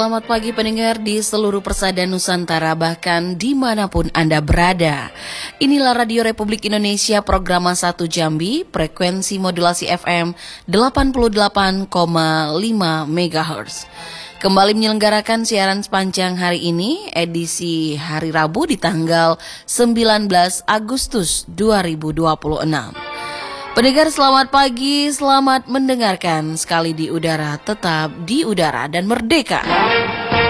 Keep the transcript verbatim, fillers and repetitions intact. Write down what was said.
Selamat pagi pendengar di seluruh persada Nusantara, bahkan dimanapun Anda berada. Inilah Radio Republik Indonesia, program satu Jambi, frekuensi modulasi F M delapan puluh delapan koma lima megahertz. Kembali menyelenggarakan siaran sepanjang hari ini, edisi hari Rabu di tanggal sembilan belas Agustus dua ribu dua puluh enam. Pendengar selamat pagi, selamat mendengarkan. Sekali di udara, tetap di udara dan merdeka.